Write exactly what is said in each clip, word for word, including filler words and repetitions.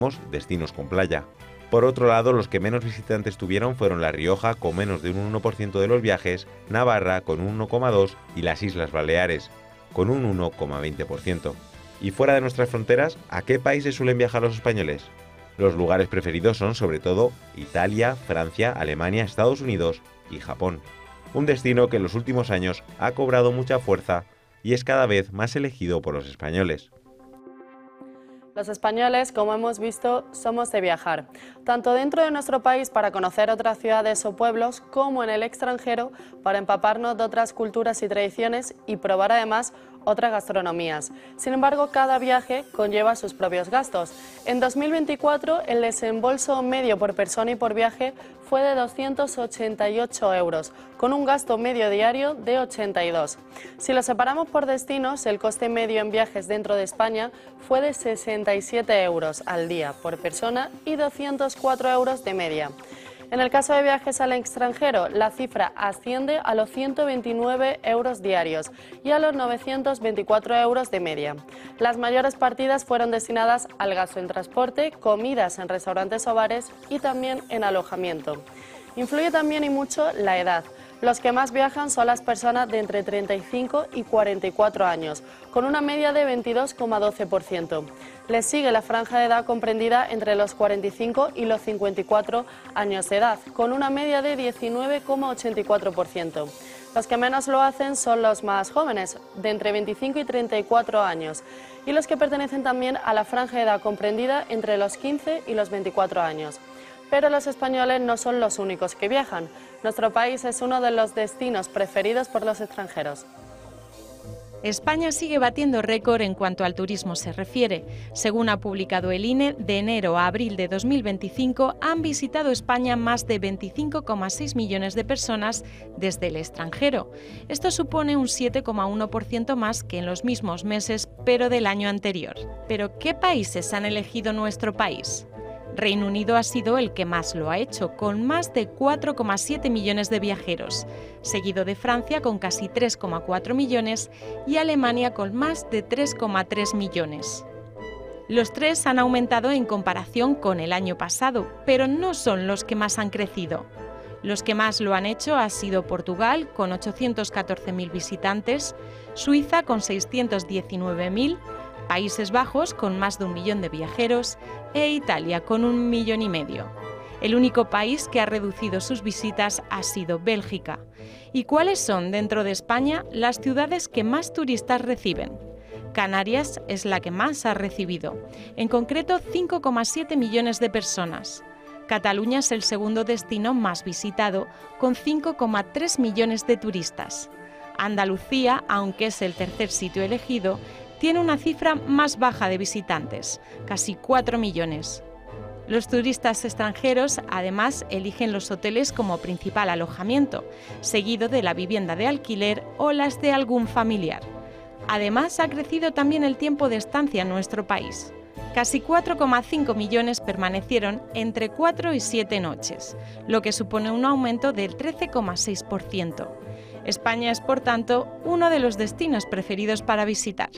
destinos con playa. Por otro lado, los que menos visitantes tuvieron fueron La Rioja, con menos de un uno por ciento de los viajes, Navarra, con un uno coma dos por ciento y las Islas Baleares, con un uno coma veinte por ciento. Y fuera de nuestras fronteras, ¿a qué países suelen viajar los españoles? Los lugares preferidos son sobre todo Italia, Francia, Alemania, Estados Unidos y Japón. Un destino que en los últimos años ha cobrado mucha fuerza y es cada vez más elegido por los españoles. Los españoles, como hemos visto, somos de viajar, tanto dentro de nuestro país para conocer otras ciudades o pueblos, como en el extranjero para empaparnos de otras culturas y tradiciones y probar además otras gastronomías. Sin embargo, cada viaje conlleva sus propios gastos. En dos mil veinticuatro, el desembolso medio por persona y por viaje fue de doscientos ochenta y ocho euros, con un gasto medio diario de ochenta y dos. Si lo separamos por destinos, el coste medio en viajes dentro de España fue de sesenta y siete euros al día por persona y doscientos cuatro euros de media. En el caso de viajes al extranjero, la cifra asciende a los ciento veintinueve euros diarios y a los novecientos veinticuatro euros de media. Las mayores partidas fueron destinadas al gasto en transporte, comidas en restaurantes o bares y también en alojamiento. Influye también y mucho la edad. Los que más viajan son las personas de entre treinta y cinco y cuarenta y cuatro años, con una media de veintidós coma doce por ciento. Les sigue la franja de edad comprendida entre los cuarenta y cinco y los cincuenta y cuatro años de edad, con una media de diecinueve coma ochenta y cuatro por ciento. Los que menos lo hacen son los más jóvenes, de entre veinticinco y treinta y cuatro años, y los que pertenecen también a la franja de edad comprendida entre los quince y los veinticuatro años. Pero los españoles no son los únicos que viajan. Nuestro país es uno de los destinos preferidos por los extranjeros. España sigue batiendo récord en cuanto al turismo se refiere. Según ha publicado el I N E, de enero a abril de dos mil veinticinco han visitado España más de veinticinco coma seis millones de personas desde el extranjero. Esto supone un siete coma uno por ciento más que en los mismos meses, pero del año anterior. ¿Pero qué países han elegido nuestro país? Reino Unido ha sido el que más lo ha hecho, con más de cuatro coma siete millones de viajeros, seguido de Francia con casi tres coma cuatro millones y Alemania con más de tres coma tres millones. Los tres han aumentado en comparación con el año pasado, pero no son los que más han crecido. Los que más lo han hecho ha sido Portugal, con ochocientos catorce mil visitantes, Suiza con seiscientos diecinueve mil, Países Bajos con más de un millón de viajeros e Italia con un millón y medio. El único país que ha reducido sus visitas ha sido Bélgica. ¿Y cuáles son dentro de España las ciudades que más turistas reciben? Canarias es la que más ha recibido, en concreto cinco coma siete millones de personas. Cataluña es el segundo destino más visitado, con cinco coma tres millones de turistas. Andalucía, aunque es el tercer sitio elegido, tiene una cifra más baja de visitantes, casi cuatro millones. Los turistas extranjeros, además, eligen los hoteles como principal alojamiento, seguido de la vivienda de alquiler o las de algún familiar. Además, ha crecido también el tiempo de estancia en nuestro país. Casi cuatro coma cinco millones permanecieron entre cuatro y siete noches, lo que supone un aumento del trece coma seis por ciento. España es, por tanto, uno de los destinos preferidos para visitar.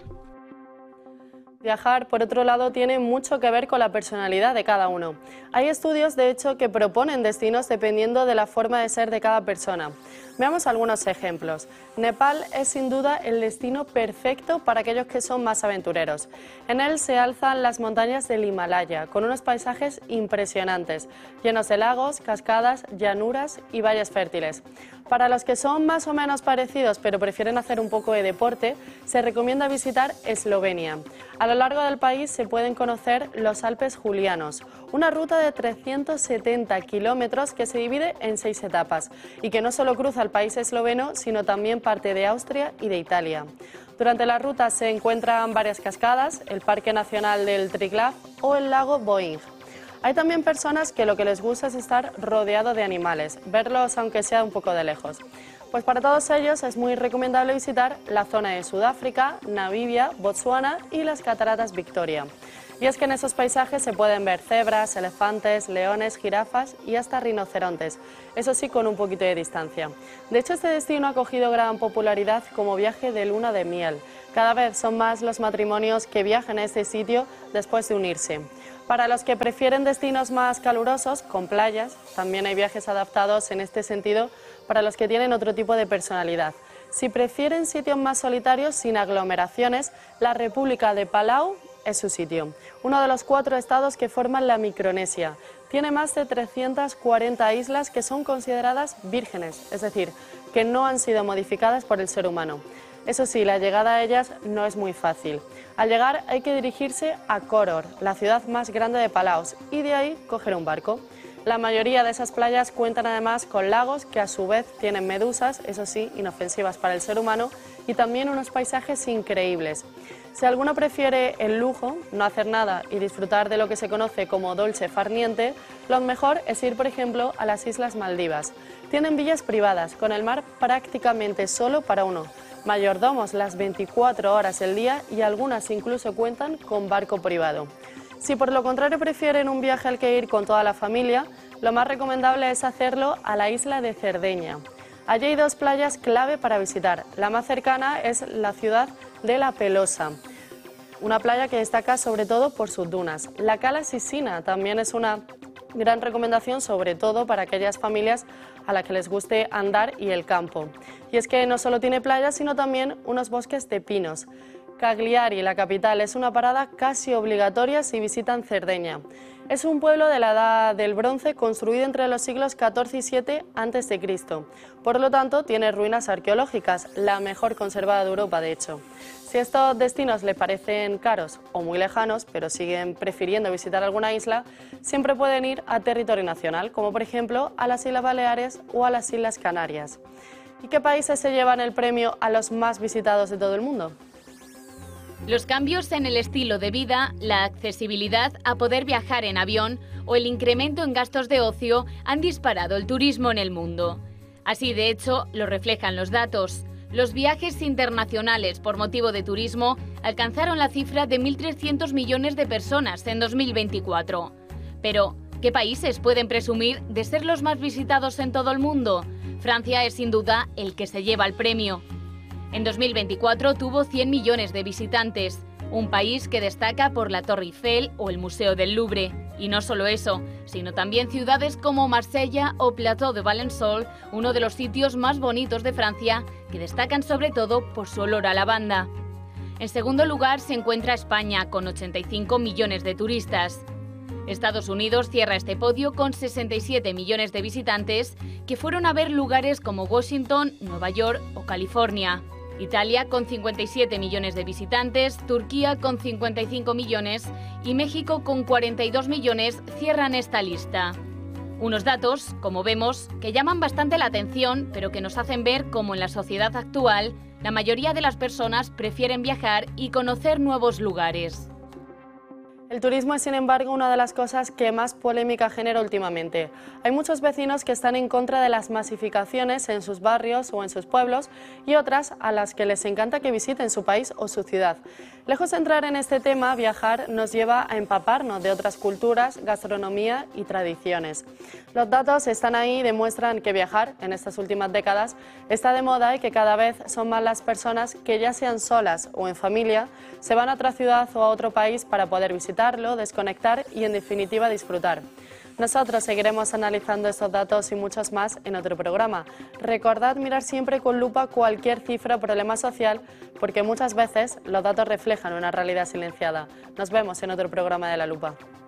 Viajar, por otro lado, tiene mucho que ver con la personalidad de cada uno. Hay estudios, de hecho, que proponen destinos dependiendo de la forma de ser de cada persona. Veamos algunos ejemplos. Nepal es sin duda el destino perfecto para aquellos que son más aventureros. En él se alzan las montañas del Himalaya, con unos paisajes impresionantes, llenos de lagos, cascadas, llanuras y valles fértiles. Para los que son más o menos parecidos, pero prefieren hacer un poco de deporte, se recomienda visitar Eslovenia. A lo largo del país se pueden conocer los Alpes Julianos, una ruta de trescientos setenta kilómetros que se divide en seis etapas y que no solo cruza el país esloveno, sino también parte de Austria y de Italia. Durante la ruta se encuentran varias cascadas, el Parque Nacional del Triglav o el lago Boing. Hay también personas que lo que les gusta es estar rodeado de animales, verlos aunque sea un poco de lejos. Pues para todos ellos es muy recomendable visitar la zona de Sudáfrica, Namibia, Botsuana y las Cataratas Victoria. Y es que en esos paisajes se pueden ver cebras, elefantes, leones, jirafas y hasta rinocerontes, eso sí con un poquito de distancia. De hecho, este destino ha cogido gran popularidad como viaje de luna de miel. Cada vez son más los matrimonios que viajan a este sitio después de unirse. Para los que prefieren destinos más calurosos, con playas, también hay viajes adaptados en este sentido para los que tienen otro tipo de personalidad. Si prefieren sitios más solitarios, sin aglomeraciones, la República de Palau es su sitio, uno de los cuatro estados que forman la Micronesia. Tiene más de trescientas cuarenta islas que son consideradas vírgenes, es decir, que no han sido modificadas por el ser humano. Eso sí, la llegada a ellas no es muy fácil. Al llegar hay que dirigirse a Koror, la ciudad más grande de Palau, y de ahí coger un barco. La mayoría de esas playas cuentan además con lagos que a su vez tienen medusas, eso sí, inofensivas para el ser humano, y también unos paisajes increíbles. Si alguno prefiere el lujo, no hacer nada y disfrutar de lo que se conoce como dolce far niente, lo mejor es ir, por ejemplo, a las Islas Maldivas. Tienen villas privadas, con el mar prácticamente solo para uno, mayordomos las veinticuatro horas del día y algunas incluso cuentan con barco privado. Si por lo contrario prefieren un viaje al que ir con toda la familia, lo más recomendable es hacerlo a la isla de Cerdeña. Allí hay dos playas clave para visitar. La más cercana es la ciudad de La Pelosa, una playa que destaca sobre todo por sus dunas. La Cala Sisina también es una gran recomendación, sobre todo para aquellas familias a las que les guste andar y el campo. Y es que no solo tiene playas, sino también unos bosques de pinos. Cagliari, la capital, es una parada casi obligatoria si visitan Cerdeña. Es un pueblo de la Edad del Bronce construido entre los siglos catorce y siete antes de Cristo. Por lo tanto, tiene ruinas arqueológicas, la mejor conservada de Europa, de hecho. Si estos destinos le parecen caros o muy lejanos, pero siguen prefiriendo visitar alguna isla, siempre pueden ir a territorio nacional, como por ejemplo a las Islas Baleares o a las Islas Canarias. ¿Y qué países se llevan el premio a los más visitados de todo el mundo? Los cambios en el estilo de vida, la accesibilidad a poder viajar en avión o el incremento en gastos de ocio han disparado el turismo en el mundo. Así, de hecho, lo reflejan los datos. Los viajes internacionales por motivo de turismo alcanzaron la cifra de mil trescientos millones de personas en dos mil veinticuatro. Pero, ¿qué países pueden presumir de ser los más visitados en todo el mundo? Francia es sin duda el que se lleva el premio. En dos mil veinticuatro tuvo cien millones de visitantes, un país que destaca por la Torre Eiffel o el Museo del Louvre. Y no solo eso, sino también ciudades como Marsella o Plateau de Valensole, uno de los sitios más bonitos de Francia, que destacan sobre todo por su olor a lavanda. En segundo lugar se encuentra España, con ochenta y cinco millones de turistas. Estados Unidos cierra este podio con sesenta y siete millones de visitantes que fueron a ver lugares como Washington, Nueva York o California. Italia con cincuenta y siete millones de visitantes, Turquía con cincuenta y cinco millones y México con cuarenta y dos millones cierran esta lista. Unos datos, como vemos, que llaman bastante la atención, pero que nos hacen ver cómo en la sociedad actual la mayoría de las personas prefieren viajar y conocer nuevos lugares. El turismo es, sin embargo, una de las cosas que más polémica genera últimamente. Hay muchos vecinos que están en contra de las masificaciones en sus barrios o en sus pueblos y otras a las que les encanta que visiten su país o su ciudad. Lejos de entrar en este tema, viajar nos lleva a empaparnos de otras culturas, gastronomía y tradiciones. Los datos están ahí y demuestran que viajar en estas últimas décadas está de moda y que cada vez son más las personas que, ya sean solas o en familia, se van a otra ciudad o a otro país para poder visitar, desconectar y en definitiva disfrutar. Nosotros seguiremos analizando estos datos y muchos más en otro programa. Recordad mirar siempre con lupa cualquier cifra o problema social, porque muchas veces los datos reflejan una realidad silenciada. Nos vemos en otro programa de La Lupa.